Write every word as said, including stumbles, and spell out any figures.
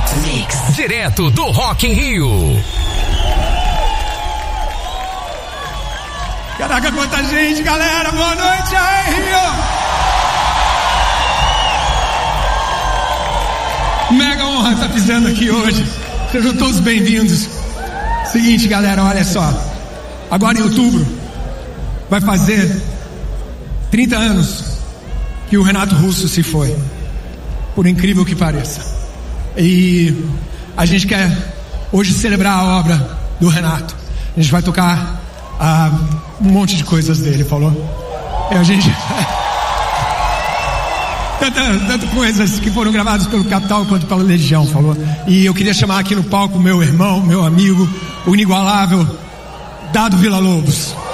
Mix. Direto do Rock in Rio. Caraca, quanta gente, galera. Boa noite aí, Rio. Mega honra estar pisando aqui hoje. Sejam todos bem-vindos. Seguinte, galera, olha só. Agora em outubro vai fazer trinta anos que o Renato Russo se foi. Por incrível que pareça. E a gente quer hoje celebrar a obra do Renato. A gente vai tocar uh, um monte de coisas dele, falou? E a gente... Tanto, tanto coisas que foram gravadas pelo Capital quanto pela Legião, falou? E eu queria chamar aqui no palco meu irmão, meu amigo, o inigualável Dado Villa-Lobos.